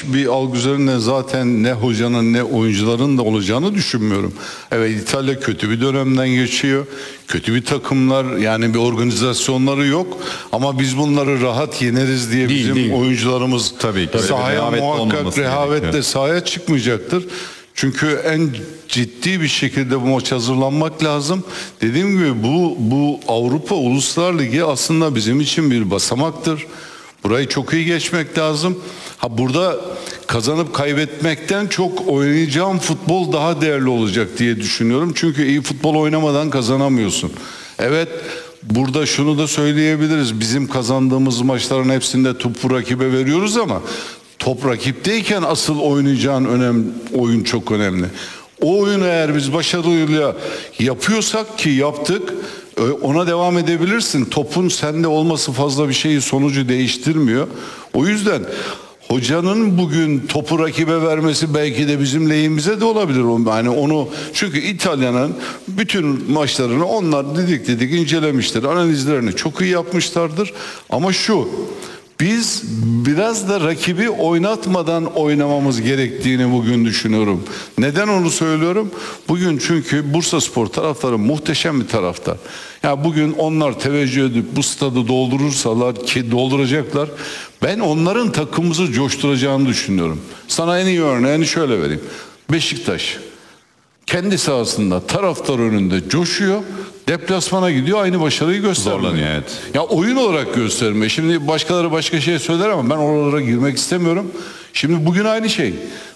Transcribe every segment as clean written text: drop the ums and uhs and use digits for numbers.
bir algı üzerine zaten ne hocanın ne oyuncuların da olacağını düşünmüyorum. Evet, İtalya kötü bir dönemden geçiyor. Kötü bir takımlar, yani bir organizasyonları yok. Ama biz bunları rahat yeneriz diye bizim oyuncularımız tabii ki sahaya muhakkak rehavetle sahaya çıkmayacaktır. Çünkü en ciddi bir şekilde bu maç hazırlanmak lazım. Dediğim gibi bu Avrupa Uluslar Ligi aslında bizim için bir basamaktır. Burayı çok iyi geçmek lazım. Burada kazanıp kaybetmekten çok oynayacağım futbol daha değerli olacak diye düşünüyorum. Çünkü iyi futbol oynamadan kazanamıyorsun. Evet, burada şunu da söyleyebiliriz. Bizim kazandığımız maçların hepsinde topu rakibe veriyoruz ama top rakipteyken asıl oynayacağın oyun çok önemli. O oyunu eğer biz başarıyla yapıyorsak, ki yaptık, ona devam edebilirsin. Topun sende olması fazla bir şeyi, sonucu değiştirmiyor. O yüzden hocanın bugün topu rakibe vermesi belki de bizim lehimize de olabilir. Yani onu, çünkü İtalya'nın bütün maçlarını onlar dedik incelemiştir. Analizlerini çok iyi yapmışlardır. Ama biz biraz da rakibi oynatmadan oynamamız gerektiğini bugün düşünüyorum. Neden onu söylüyorum? Bugün çünkü Bursaspor taraftarı muhteşem bir taraftar. Ya bugün onlar teveccüh edip bu stadı doldurursalar, ki dolduracaklar, ben onların takımımızı coşturacağını düşünüyorum. Sana en iyi örneğini şöyle vereyim. Beşiktaş kendi sahasında taraftar önünde coşuyor. Deplasmana gidiyor, aynı başarıyı göstermiyor. Zorlanıyor, evet. Ya oyun olarak göstermiyor. Şimdi başkaları başka şey söyler ama ben oralara girmek istemiyorum. Şimdi bugün aynı şey.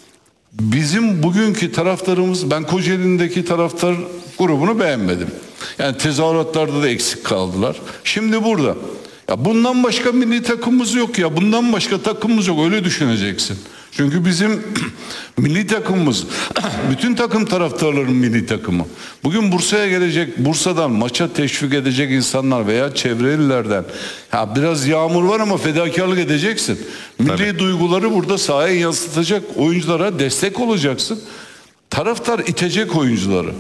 Bizim bugünkü taraftarımız, ben Kocaeli'ndeki taraftar grubunu beğenmedim. Yani tezahüratlarda da eksik kaldılar. Şimdi burada. Ya bundan başka milli takımımız yok ya. Bundan başka takımımız yok. Öyle düşüneceksin. Çünkü bizim milli takımımız, bütün takım taraftarların milli takımı. Bugün Bursa'ya gelecek, Bursa'dan maça teşvik edecek insanlar veya çevrelilerden, ya biraz yağmur var ama fedakarlık edeceksin. Milli duyguları burada sahaya yansıtacak oyunculara destek olacaksın. Taraftar itecek oyuncuları.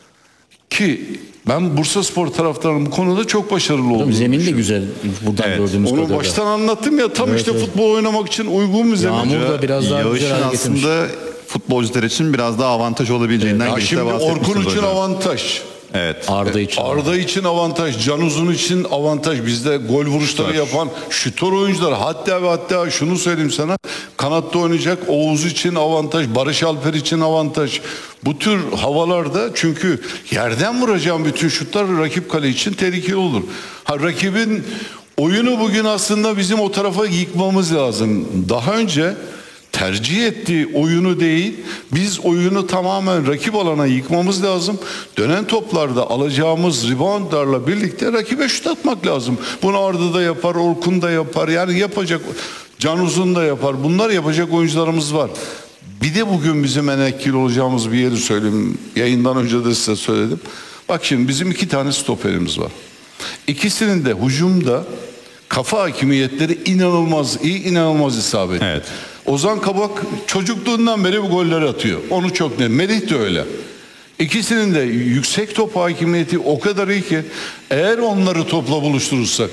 Ki ben Bursaspor taraftarının bu konuda çok başarılı olduğunu zemin de güzel buradan gördüğümüz kadarıyla. Onu baştan anlattım ya, tam işte futbol oynamak için uygun bir zemin. Yağmur da biraz daha güzel hale getirmiş. Aslında futbolcular için biraz daha avantaj olabileceğinden Ya şimdi Orkun için avantaj. Evet. Arda için avantaj, Can Uzun için avantaj. Bizde gol vuruşları yapan şutör oyuncular, hatta şunu söyleyeyim sana, kanatta oynayacak Oğuz için avantaj, Barış Alper için avantaj. Bu tür havalarda, çünkü yerden vuracağım bütün şutlar rakip kale için tehlikeli olur. Rakibin oyunu bugün aslında bizim o tarafa yıkmamız lazım. Daha önce tercih ettiği oyunu değil, biz oyunu tamamen rakip alana yıkmamız lazım. Dönen toplarda alacağımız reboundlarla birlikte rakibe şut atmak lazım. Bunu Arda da yapar, Orkun da yapar. Yani yapacak, Can Uzun da yapar. Bunlar yapacak oyuncularımız var. Bir de bugün bizim en etkili olacağımız bir yeri söyleyeyim. Yayından önce de size söyledim. Bak şimdi bizim 2 tane stoperimiz var. İkisinin de hücumda kafa hakimiyetleri inanılmaz iyi, inanılmaz isabetli. Evet. Ozan Kabak çocukluğundan beri bu golleri atıyor. Onu çok net. Melih de öyle. İkisinin de yüksek top hakimiyeti o kadar iyi ki, eğer onları topla buluşturursak,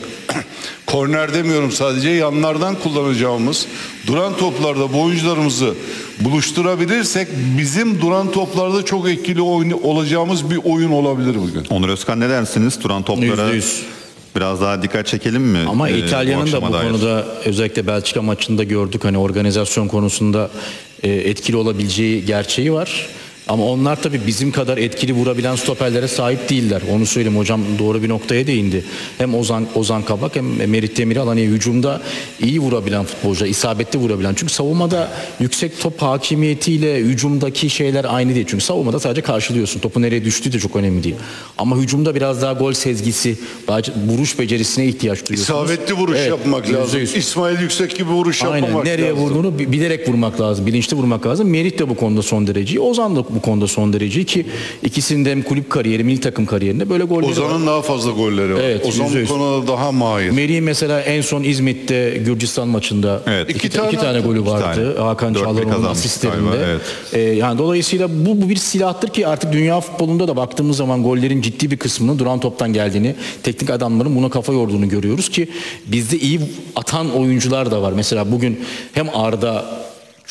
korner demiyorum, sadece yanlardan kullanacağımız duran toplarda bu oyuncularımızı buluşturabilirsek, bizim duran toplarda çok etkili olacağımız bir oyun olabilir bugün. Onur Özkan, ne dersiniz? Duran toplara %100. biraz daha dikkat çekelim mi? Ama İtalya'nın da bu konuda, özellikle Belçika maçında gördük, hani organizasyon konusunda etkili olabileceği gerçeği var. Ama onlar tabii bizim kadar etkili vurabilen stoperlere sahip değiller. Onu söyleyeyim, hocam doğru bir noktaya değindi. Hem Ozan Kabak hem Merih Demiral, hani hücumda iyi vurabilen futbolcu, isabetli vurabilen. Çünkü savunmada yüksek top hakimiyetiyle hücumdaki şeyler aynı değil. Çünkü savunmada sadece karşılıyorsun. Topu nereye düştüğü de çok önemli değil. Ama hücumda biraz daha gol sezgisi, vuruş becerisine ihtiyaç duyuyorsunuz. İsabetli vuruş yapmak lazım. %100. İsmail Yüksek gibi vuruş yapmamak lazım. Nereye vurduğunu bilerek vurmak lazım. Bilinçli vurmak lazım. Merih de bu konuda son derece iyi. Ozan da bu konuda son derece, ki ikisinin de hem kulüp kariyeri, milli takım kariyerinde böyle golleri var. Ozan'ın daha fazla golleri var. Evet, Ozan bu konuda daha mahir. Merih mesela en son İzmit'te Gürcistan maçında iki tane golü vardı. Hakan Çalhanoğlu'nun asistlerinde. Yani dolayısıyla bu bir silahtır ki artık dünya futbolunda da baktığımız zaman gollerin ciddi bir kısmının duran toptan geldiğini, teknik adamların buna kafa yorduğunu görüyoruz ki bizde iyi atan oyuncular da var. Mesela bugün hem Arda